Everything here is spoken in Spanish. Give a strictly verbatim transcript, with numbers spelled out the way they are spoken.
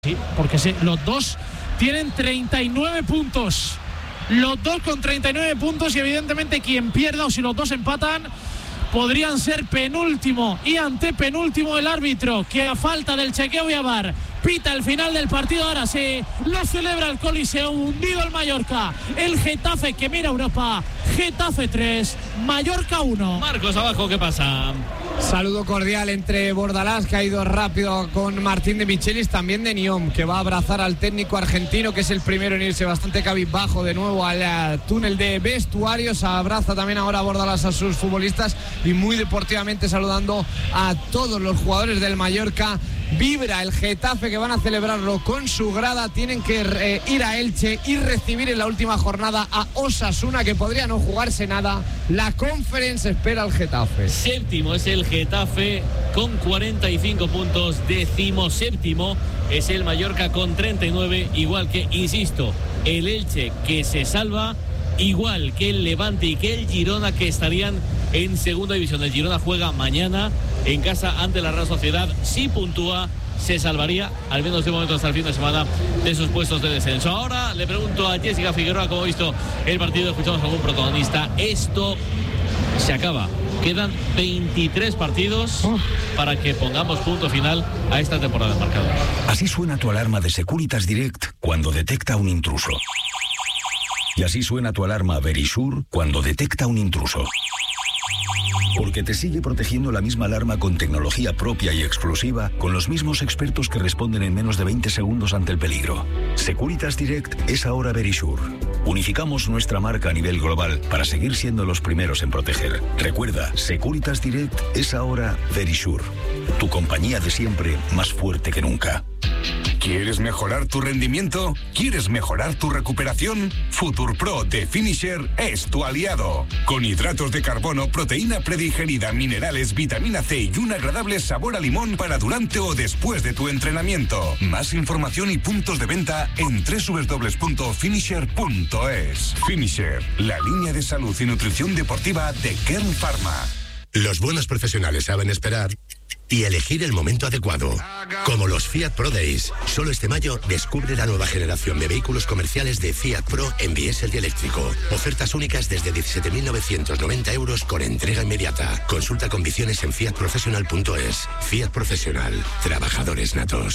Sí, porque sí, los dos tienen treinta y nueve puntos. Los dos con treinta y nueve puntos y evidentemente quien pierda o si los dos empatan podrían ser penúltimo y antepenúltimo. El árbitro, que a falta del chequeo y a V A R pita el final del partido. Ahora sí lo celebra el Coliseo, hundido el Mallorca. El Getafe que mira Europa. Getafe tres, Mallorca uno. Marcos, abajo, ¿qué pasa? Saludo cordial entre Bordalás, que ha ido rápido con Martín de Michelis, también de Niom, que va a abrazar al técnico argentino, que es el primero en irse bastante cabizbajo de nuevo al uh, túnel de vestuarios. Abraza también ahora Bordalás a sus futbolistas y muy deportivamente saludando a todos los jugadores del Mallorca. Vibra el Getafe, que van a celebrarlo con su grada. Tienen que eh, ir a Elche y recibir en la última jornada a Osasuna, que podría no jugarse nada. La Conference espera al Getafe. Séptimo es el Getafe con cuarenta y cinco puntos. Décimo séptimo es el Mallorca con treinta y nueve. Igual que, insisto, el Elche, que se salva, igual que el Levante y que el Girona, que estarían en segunda división. El Girona juega mañana en casa ante la Real Sociedad. Si puntúa, se salvaría, al menos de momento hasta el fin de semana, de sus puestos de descenso. Ahora le pregunto a Jessica Figueroa cómo ha visto el partido. Escuchamos a algún protagonista. Esto se acaba. Quedan veintitrés partidos para que pongamos punto final a esta temporada marcada. Así suena tu alarma de Securitas Direct cuando detecta un intruso. Y así suena tu alarma Verisure cuando detecta un intruso. Porque te sigue protegiendo la misma alarma con tecnología propia y exclusiva, con los mismos expertos que responden en menos de veinte segundos ante el peligro. Securitas Direct es ahora Verisure. Unificamos nuestra marca a nivel global para seguir siendo los primeros en proteger. Recuerda, Securitas Direct es ahora Verisure. Tu compañía de siempre, más fuerte que nunca. ¿Quieres mejorar tu rendimiento? ¿Quieres mejorar tu recuperación? FuturPro de Finisher es tu aliado. Con hidratos de carbono, proteína predigerida, minerales, vitamina C y un agradable sabor a limón para durante o después de tu entrenamiento. Más información y puntos de venta en doble u doble u doble u punto finisher punto es. Finisher, la línea de salud y nutrición deportiva de Kern Pharma. Los buenos profesionales saben esperar y elegir el momento adecuado. Como los Fiat Pro Days. Solo este mayo descubre la nueva generación de vehículos comerciales de Fiat Pro en diésel y eléctrico. Ofertas únicas desde diecisiete mil novecientos noventa euros con entrega inmediata. Consulta condiciones en fiat professional punto es. Fiat Professional. Trabajadores natos.